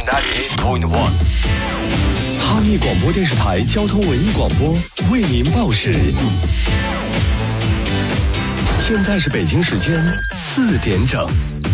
98.1。 哈密广播电视台交通文艺广播为您报时。现在是北京时间4点整。